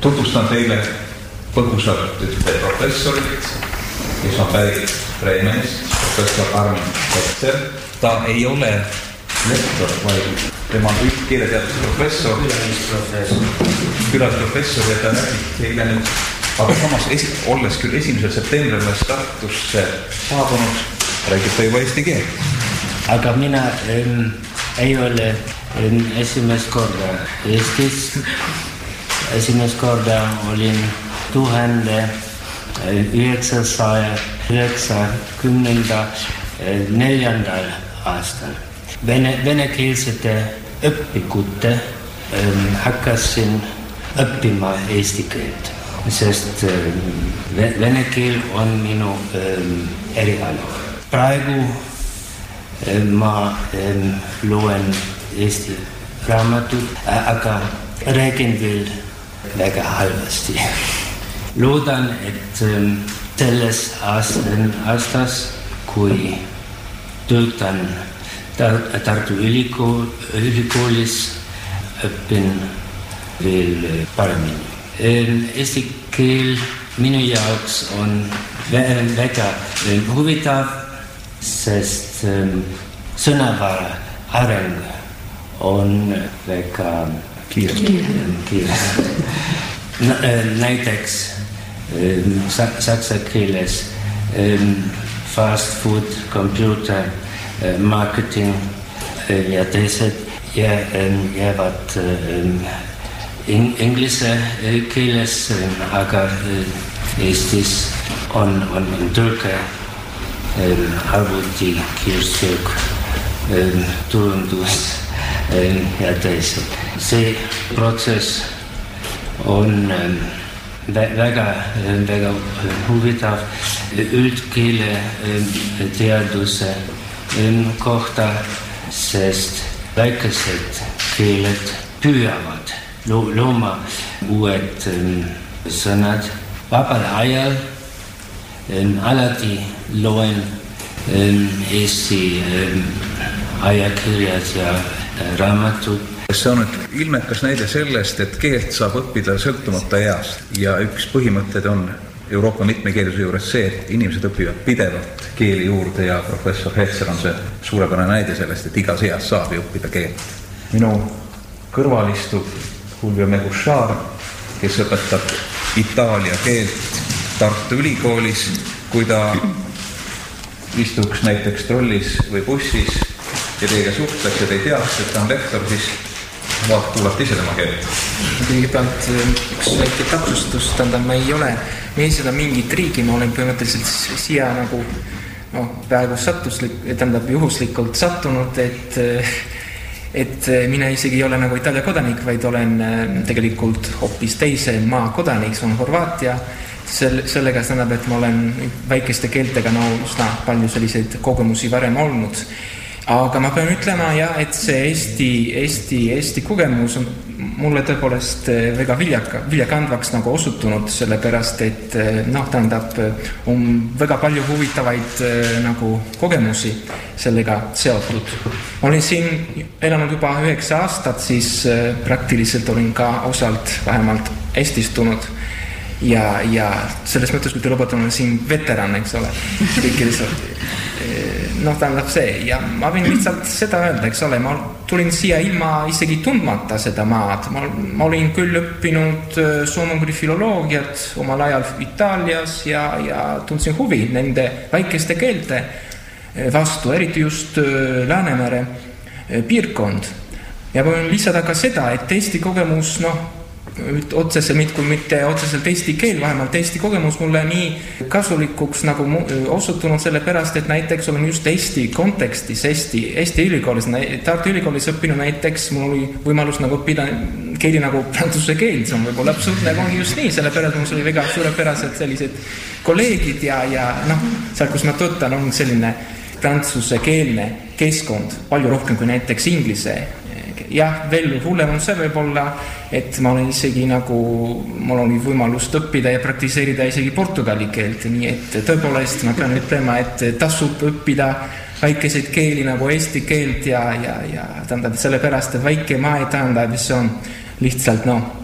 Tutvustan teile põgusalt ühte professorit, kes on pärit Bremenist, professor Armin Hetzer. Ta ei ole lektor, vaid tema on keeleteaduse professor, külasprofessor ja ta räägib teile nüüd, aga samas olles küll 1. septembril Tartusse saabunud, räägib ta juba eesti keelt. Aga mina ei ole esimest korda Eestis. Esimest korda olin 1994. aastal. Venekeelsete õpikute hakkasin õppima eesti keelt, sest vene keel on minu eriala. Praegu ma loen eesti raamatut, aga räägin veel väga halvasti. Loodan, et selles aastas, kui töötan Tartu Ülikoolis, õpin veel paremini. Eesti keel minu jaoks on väga huvitav, sest sõnavara areng on väga kiire. Näiteks saksa keeles fast food, computer, marketing ja teised jäävad inglise keeles, aga Eestis on tõlge, arvuti, kiirsöök, turundus ja teised. See protsess on väga huvitav üldkeele teaduse kohta, sest väikesed keeled püüavad looma uued sõnad. Vabal ajal alati loen Eesti ajakirjad ja raamatud. See on ilmekas näide sellest, et keelt saab õppida sõltumata east ja üks põhimõtted on Euroopa mitmekeelsuse juures see, et inimesed õpivad pidevalt keeli juurde ja professor Hetzer on see suurepärane näide sellest, et igas eas saab õppida keelt. Minu kõrval istub Julio Megušar, kes õpetab itaalia keelt Tartu Ülikoolis. Kui ta istuks näiteks trollis või bussis ja teiega suhtleks ja te ei teaks, et ta on lektor, siis kuulata ise tema keelt. Kõigepealt üks väike täpsustus, ma ei ole seda mingit riigi, ma olen põhimõtteliselt siia nagu praegu juhuslikult sattunud, et mina isegi ei ole nagu Itaalia kodanik, vaid olen tegelikult hoopis teise maa kodanik, see on Horvaatia. Sellega tähendab, et ma olen väikeste keeltega palju selliseid kogemusi varem olnud. Aga ma pean ütlema, et see Eesti kogemus on mulle tõepoolest väga viljakandvaks nagu osutunud, sellepärast, et on väga palju huvitavaid nagu kogemusi sellega seotud. Ma olin siin elanud juba 9 aastat, siis praktiliselt olin ka osalt vähemalt eestistunud. Ja selles mõttes, kui te lubate, olen siin veteran, eks ole, kõikides tähendab see, ja ma võin lihtsalt seda öelda, eks ole, ma tulin siia ilma isegi tundmata seda maad, ma olin küll õppinud soome-ugri filoloogiat omal ajal Itaalias ja tundsin huvi nende väikeste keelte vastu, eriti just Läänemere piirkond. Ja võin lisada ka seda, et Eesti kogemus, otseselt, kui mitte otseselt eesti keel, vähemalt Eesti kogemus mulle nii kasulikuks nagu osutunud selle pärast, et näiteks olen just Eesti kontekstis, Eesti ülikoolis, Tartu Ülikoolis õppinud näiteks, mul oli võimalus nagu õppida keeli nagu prantsuse keel, see on võib-olla absurdne, aga ongi just nii, selle pärast mul oli väga suurepärased sellised kolleegid ja seal, kus ma töötan, on selline prantsusekeelne keskkond, palju rohkem kui näiteks inglise. Jah, veel hullem on see võib-olla, et ma olen isegi mul oli võimalust õppida ja praktiseerida isegi portugali keelt, nii et tõepoolest ma pean ütlema, et tasub õppida väikeseid keeli nagu eesti keelt ja tähendab sellepärast, et väike maa ei tähendab, see on lihtsalt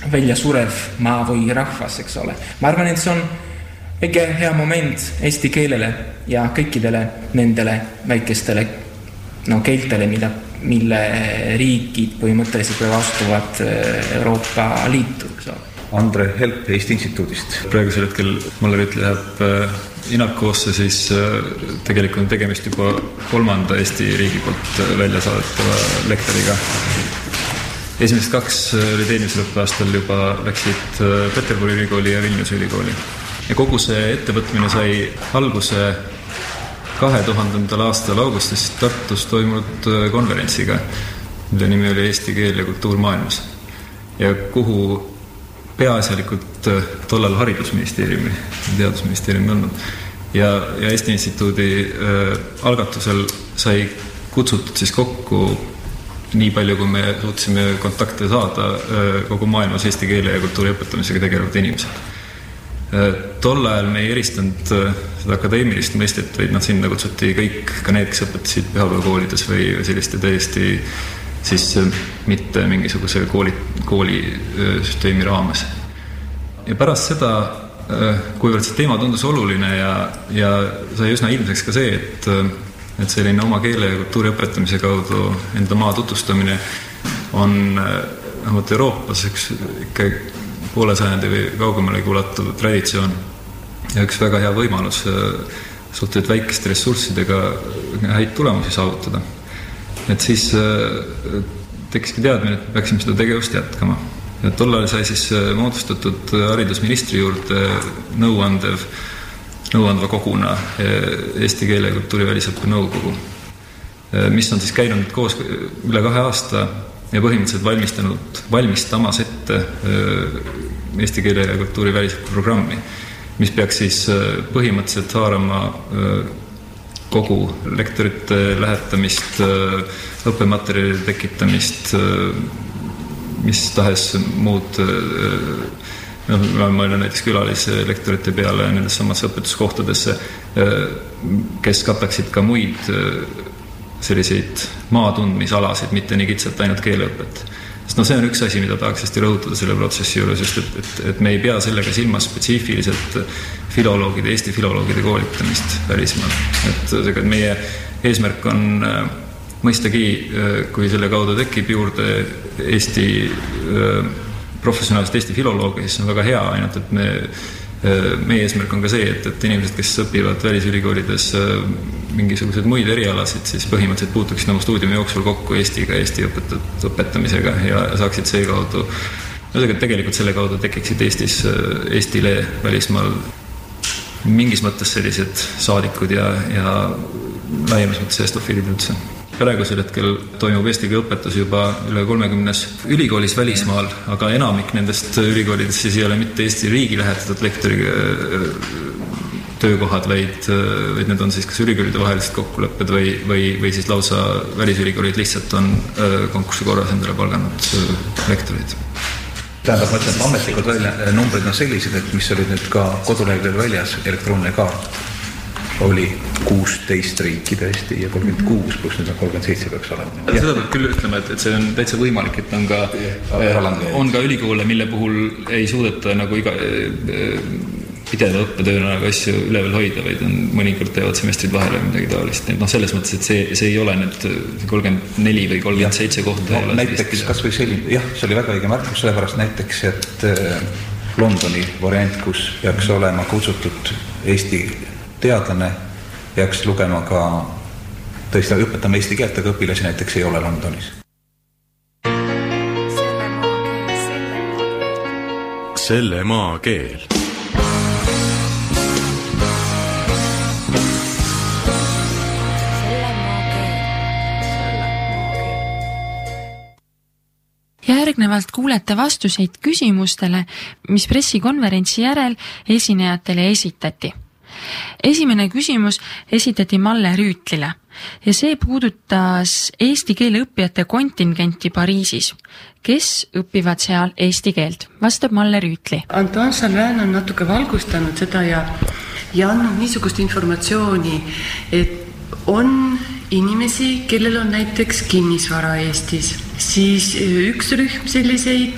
välja surev maa või rahvas, eks ole. Ma arvan, et see on väike hea moment eesti keelele ja kõikidele nendele väikestele keeltele, mille riigid põhimõtteliselt astuvad Euroopa Liitu. Andre Help Eesti Instituudist. Praegusel hetkel Malle Rüütli läheb Inakoosse, siis tegelikult on tegemist juba 3. Eesti riigi poolt välja saadetava lektoriga. Esimesed 2 olid eelmisel õppeaastal juba läksid Peterburi ülikooli ja Vilniuse ülikooli. Ja kogu see ettevõtmine sai alguse 2000. aastal augustis Tartus toimunud konverentsiga, mille nimi oli Eesti keel ja kultuur maailmas. Ja kuhu peaasjalikult tollal haridusministeeriumi, teadusministeeriumi olnud. Ja Eesti Instituudi algatusel sai kutsutud siis kokku nii palju, kui me suutsime kontakte saada kogu maailmas eesti keele ja kultuuri õpetamisega tegelevad inimesed. Tol ajal me ei eristanud seda akadeemilist mõistet, vaid sinna kutsuti kõik, ka need, kes õpetasid pühapäevakoolides või selliste täiesti siis mitte mingisuguse koolisüsteemi raames. Ja pärast seda, kuivõrd see teema tundus oluline ja sai üsna ilmseks ka see, et selline oma keele ja kultuuri õpetamise kaudu enda maa tutvustamine on Euroopas üks ikka poole sajandi või kaugemale ulatuv traditsioon ja üks väga hea võimalus suhteliselt väikeste ressurssidega häid tulemusi saavutada. Et siis tekkiski teadmine, et peaksime seda tegevust jätkama. Ja tollal sai siis moodustatud haridusministri juurde nõuandva koguna Eesti keele ja kultuuri välisõppe nõukogu, mis on siis käinud koos üle 2 aasta ja põhimõtteliselt valmistamas ette eesti keele ja kultuuri välisõppe programmi, mis peaks siis põhimõtteliselt haarama kogu lektorite lähetamist, õppematerjalide tekitamist, mis tahes muud, ma olen näiteks külalislektorite peale nendes samas õpetuskohtadesse, kes kataksid ka muid selliseid maatundmisalasid, mitte nii kitsalt ainult keeleõpet. Sest see on üks asi, mida tahaks hästi rõhutada selle protsessi juures, just et me ei pea sellega silmas spetsiifiliselt filoloogide, Eesti filoloogide koolitamist välismaal. Et meie eesmärk on mõistagi, kui selle kaudu tekib juurde Eesti professionaalselt Eesti filoloogi, siis on väga hea, ainult et meie eesmärk on ka see, et inimesed, kes õpivad välisülikoolides mingisugused muid erialasid, siis põhimõtteliselt puutuksid nagu stuudiumi jooksul kokku Eestiga, Eesti õpetamisega ja saaksid see kaudu, tegelikult selle kaudu tekiksid Eestile välismaal mingis mõttes sellised saadikud ja laiemas mõttes estofiilid üldse. Praegusel hetkel toimub eestiga õpetus juba üle 30 ülikoolis välismaal, aga enamik nendest ülikoolidest siis ei ole mitte Eesti riigi lähetatud lektori töökohad, vaid need on siis kas ülikoolide vahelised kokkulepped või siis lausa välisülikoolid lihtsalt on konkursi korras endale palganud lektorid. Tähendab, ma ütlen, et ametlikud numbrid on sellised, et mis olid nüüd ka koduleheküljel väljas, elektrooniline kaart oli 16 riiki tõesti ja 36 pluss nüüd on 37 peaks olema. Seda peab küll ütlema, et see on täitsa võimalik, et on ka ülikoole, mille puhul ei suudeta nagu iga pideva õppetööna nagu asju üleval hoida, vaid on mõnikord teevad semestrid vahele või midagi taolist. Selles mõttes, et see ei ole nüüd 34 või 37 kohta. Näiteks kas või selline, jah, see oli väga õige märkus, sellepärast näiteks, et Londoni variant, kus peaks olema kutsutud Eesti teadlane, peaks lugema ka tõesti õpetama eesti keelt, aga õpilasi näiteks ei ole Londonis. Selle maa keel. Järgnevalt kuulete vastuseid küsimustele, mis pressikonverentsi järel esinejatele esitati. Esimene küsimus esitati Malle Rüütlile ja see puudutas eesti keele õppijate kontingenti Pariisis. Kes õpivad seal eesti keelt? Vastab Malle Rüütli. Antoine Salvin on natuke valgustanud seda ja andnud niisugust informatsiooni, et on inimesi, kellel on näiteks kinnisvara Eestis siis üks rühm selliseid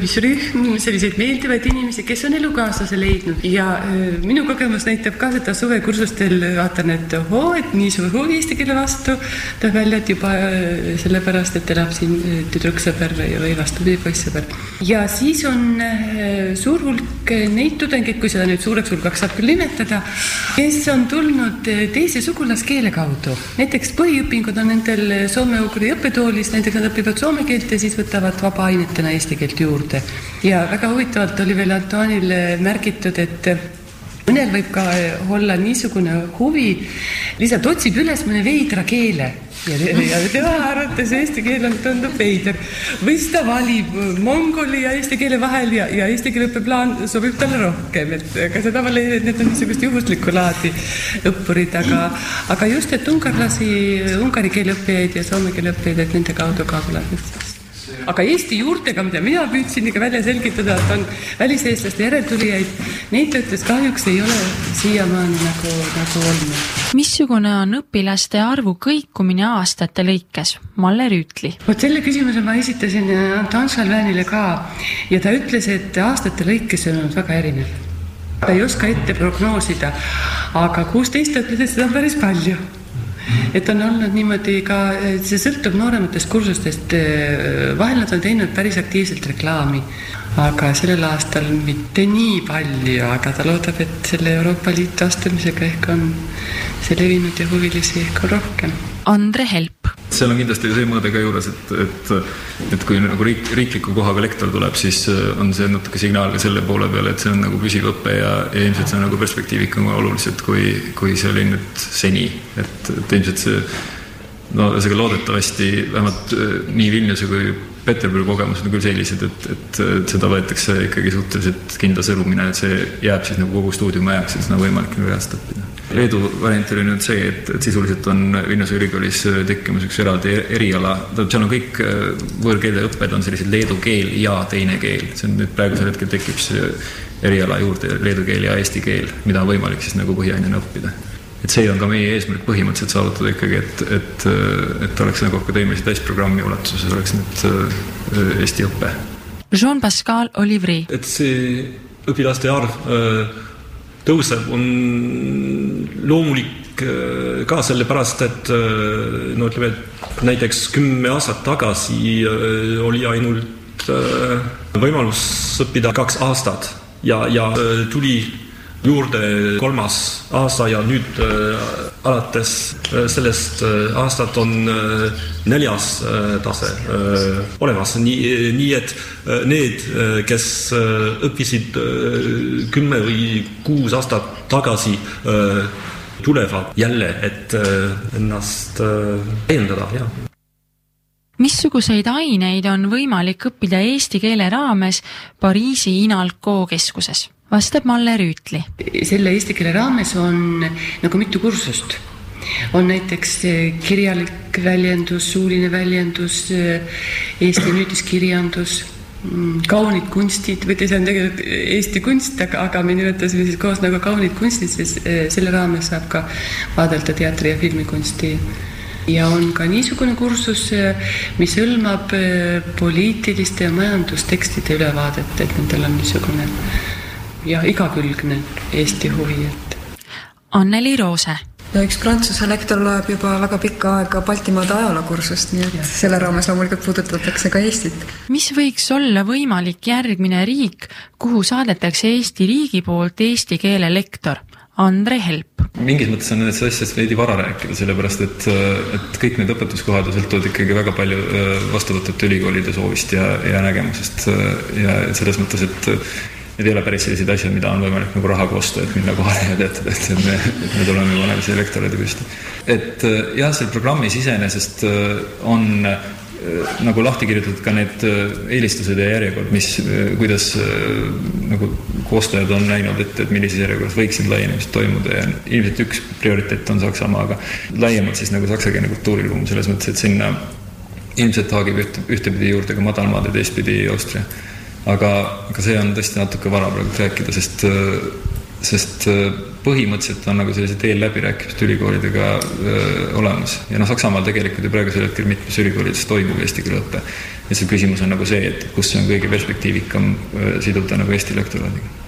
meeldivaid inimesi, kes on elukaaslase leidnud ja minu kogemus näitab ka seda suvekursustel, vaatan, et et nii suur huvi eesti keele vastu tuleb välja, et juba sellepärast, et elab siin tüdruksõber või vastupidi poissõber. Ja siis on suur hulk neid tudengeid, kui seda nüüd suureks hulgaks saab küll nimetada, kes on tulnud teise sugulaskeele kaudu. Näiteks põhiõpingud on nendel soome-ugri õppetoolis, näiteks nad õpivad soome keelt ja siis võtavad vaba ainetena eesti keelt juurde. Ja väga huvitavalt oli veel Antoanil märgitud, et mõnel võib ka olla niisugune huvi, lihtsalt otsib üles mõne veidra keele ja tema arvates eesti keel tundub veider. Või siis ta valib mongoli ja eesti keele vahel ja eesti keele õppeplaan sobib talle rohkem, aga seda ma leian, et need on niisugust juhuslikku laadi õppurid, aga just, et ungari keele õppijaid ja soome keele õppijaid, et nende kaudu ka tuleb. Aga Eesti juurtega, mida mina püüdsin ikka välja selgitada, et on väliseestlaste järeltulijaid, neid ütles kahjuks ei ole siiamaani nagu olnud. Missugune on õpilaste arvu kõikumine aastate lõikes? Malle Rüütli. Selle küsimuse ma esitasin Anton Salvänile ka ja ta ütles, et aastate lõikes on olnud väga erinev. Ta ei oska ette prognoosida, aga 16 ütles, et seda on päris palju. Et on olnud niimoodi ka, see sõltub noorematest kursustest, vahel nad on teinud päris aktiivselt reklaami, aga sellel aastal mitte nii palju, aga ta loodab, et selle Euroopa Liitu astumisega ehk on see levinud ja huvilisi ehk on rohkem. Andre Help. Seal on kindlasti see mõõde ka juures, et kui nagu riikliku kohaga lektor tuleb, siis on see natuke signaal ka selle poole peale, et see on nagu püsiv õppe ja ilmselt see on nagu perspektiivikam oluliselt, kui see oli nüüd seni. Et ilmselt see, seega loodetavasti vähemalt nii Vilniuse kui Peterburi kogemused on küll sellised, et seda võetakse ikkagi suhteliselt kindla sõlumine, et see jääb siis nagu kogu stuudiumi ajaks, et seda on võimalik nagu heast õppida. Leedu variant oli nüüd see, et sisuliselt on Vilniuse ülikoolis tekkimas üks eraldi eriala. Seal on kõik võõrkeelde õpped on sellised leedu keel ja teine keel. See on nüüd praegusel hetkel tekib see eriala juurde leedu keel ja eesti keel, mida on võimalik siis nagu põhiainena õppida. Et see on ka meie eesmärk põhimõtteliselt saavutada ikkagi, et oleks nagu akadeemilise täisprogrammi ulatuses oleks nüüd eesti õppe. Jean-Pascal Olivri. Et see õpilaste arv tõuseb on loomulik ka sellepärast, et ütleme, et näiteks 10 aastat tagasi oli ainult võimalus õppida 2 aastat ja tuli juurde 3. aasta ja nüüd alates sellest aastat on 4. tase olemas. Nii et need, kes õppisid 10 või 6 aastat tagasi, tulevad jälle, et ennast täiendada. Ja. Missuguseid aineid on võimalik õppida eesti keele raames Pariisi Inalco keskuses? Vastab Malle Rüütli. Selle eesti keele raames on nagu mitu kursust. On näiteks kirjalik väljendus, suuline väljendus, eesti nüüdiskirjandus, kaunid kunstid, või see on tegelikult eesti kunst, aga me nimetasime siis koos nagu kaunid kunstid, siis selle raames saab ka vaadelda teatri- ja filmikunsti. Ja on ka niisugune kursus, mis hõlmab poliitiliste ja majandustekstide ülevaadet, et nendel on niisugune ja igakülgne Eesti huvi. Anneli Roose. Ja üks Prantsuse lektor loeb juba väga pikka aega Baltimaade ajalookursust, nii et selle raames loomulikult puudutatakse ka Eestit. Mis võiks olla võimalik järgmine riik, kuhu saadetakse Eesti riigi poolt eesti keele lektor? Andre Help. Mingis mõttes on nendest asjast veidi vara rääkida, sellepärast, et kõik need õpetuskohad sõltuvad ikkagi väga palju vastuvõtete ülikoolide soovist ja nägemusest ja selles mõttes, et need ei ole päris sellised asjad, mida on võimalik nagu raha kosta, et minna kohale ja teatada, et me tuleme paneme selle lektoride püsti. Et jah, selle programmis iseenesest on nagu lahti kirjutatud ka need eelistused ja järjekord, kuidas nagu koostajad on näinud, et millises järjekorras võiksid laienemised toimuda ja ilmselt üks prioriteet on Saksamaa, aga laiemalt siis nagu saksakeelne kultuuriruum selles mõttes, et sinna ilmselt haagib ühtepidi juurde ka madalmaad ja teistpidi Austria. Aga see on tõesti natuke vara praegu rääkida, sest sest põhimõtteliselt on nagu sellised eelläbirääkimised ülikoolidega olemas. Ja Saksamaal tegelikult ju praegusel hetkel mitmes ülikoolides toimub eesti keele õppe. Ja see küsimus on nagu see, et kus see on kõige perspektiivikam siduda nagu Eesti lektoraadiga.